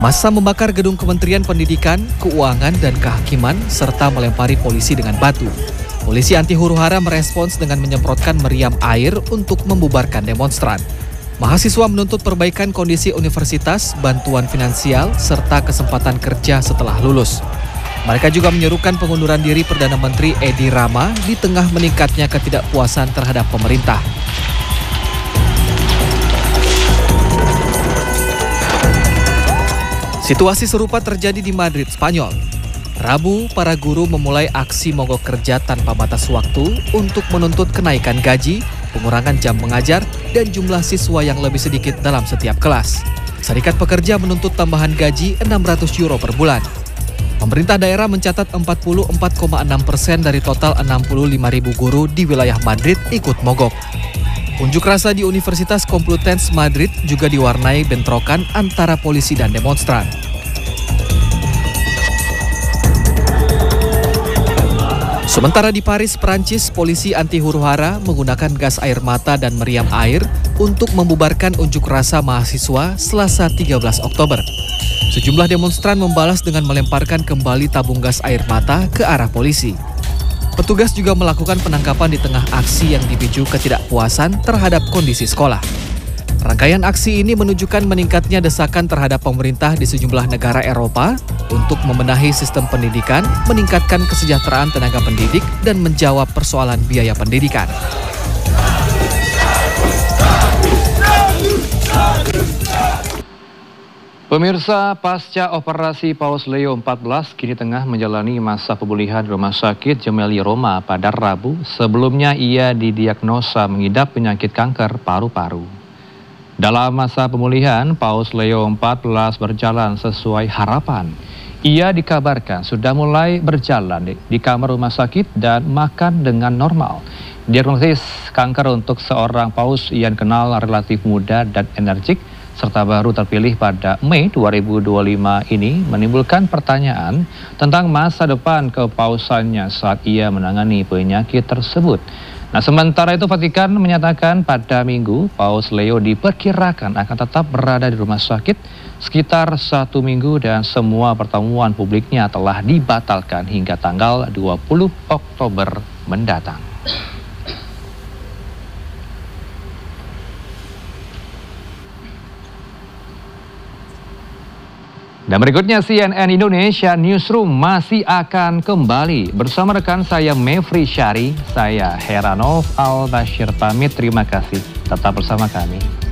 Massa membakar gedung Kementerian Pendidikan, Keuangan, dan Kehakiman, serta melempari polisi dengan batu. Polisi anti huru-hara merespons dengan menyemprotkan meriam air untuk membubarkan demonstran. Mahasiswa menuntut perbaikan kondisi universitas, bantuan finansial, serta kesempatan kerja setelah lulus. Mereka juga menyerukan pengunduran diri Perdana Menteri Edi Rama di tengah meningkatnya ketidakpuasan terhadap pemerintah. Situasi serupa terjadi di Madrid, Spanyol. Rabu, para guru memulai aksi mogok kerja tanpa batas waktu untuk menuntut kenaikan gaji, pengurangan jam mengajar, dan jumlah siswa yang lebih sedikit dalam setiap kelas. Serikat Pekerja menuntut tambahan gaji €600 per bulan. Pemerintah daerah mencatat 44,6% dari total 65.000 guru di wilayah Madrid ikut mogok. Unjuk rasa di Universitas Complutense Madrid juga diwarnai bentrokan antara polisi dan demonstran. Sementara di Paris, Prancis, polisi anti huru-hara menggunakan gas air mata dan meriam air untuk membubarkan unjuk rasa mahasiswa Selasa 13 Oktober. Sejumlah demonstran membalas dengan melemparkan kembali tabung gas air mata ke arah polisi. Petugas juga melakukan penangkapan di tengah aksi yang dipicu ketidakpuasan terhadap kondisi sekolah. Rangkaian aksi ini menunjukkan meningkatnya desakan terhadap pemerintah di sejumlah negara Eropa untuk membenahi sistem pendidikan, meningkatkan kesejahteraan tenaga pendidik, dan menjawab persoalan biaya pendidikan. Pemirsa, pasca operasi Paus Leo XIV kini tengah menjalani masa pemulihan di Rumah Sakit Gemelli Roma pada Rabu. Sebelumnya ia didiagnosa mengidap penyakit kanker paru-paru. Dalam masa pemulihan, Paus Leo XIV berjalan sesuai harapan. Ia dikabarkan sudah mulai berjalan di kamar rumah sakit dan makan dengan normal. Diagnosis kanker untuk seorang paus yang kenal relatif muda dan energik, serta baru terpilih pada Mei 2025 ini menimbulkan pertanyaan tentang masa depan kepausannya saat ia menangani penyakit tersebut. Nah, sementara itu Vatikan menyatakan pada Minggu, Paus Leo diperkirakan akan tetap berada di rumah sakit sekitar 1 minggu dan semua pertemuan publiknya telah dibatalkan hingga tanggal 20 Oktober mendatang. Dan berikutnya CNN Indonesia Newsroom masih akan kembali bersama rekan saya Mevri Syari, saya Heranov Al-Bashir pamit, terima kasih, tetap bersama kami.